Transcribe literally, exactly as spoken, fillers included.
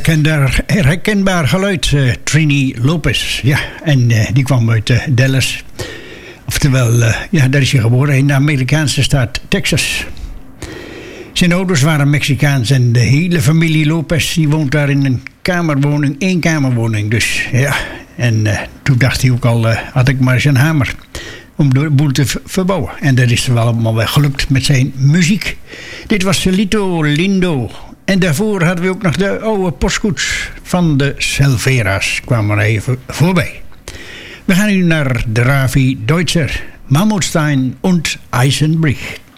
herkenbaar, herkenbaar geluid, uh, Trini Lopez. Ja, en uh, die kwam uit uh, Dallas. Oftewel, uh, ja, daar is hij geboren in de Amerikaanse staat Texas. Zijn ouders waren Mexicaans en de hele familie Lopez die woont daar in een kamerwoning, eenkamerwoning. Dus ja, en uh, toen dacht hij ook al, uh, had ik maar eens een hamer om de boel te verbouwen. En dat is er wel allemaal wel gelukt met zijn muziek. Dit was Celito Lindo. En daarvoor hadden we ook nog de oude postkoets van de Silvera's. Kwamen er even voorbij. We gaan nu naar de Ravi Deutscher, Mammutstein und Eisenbricht.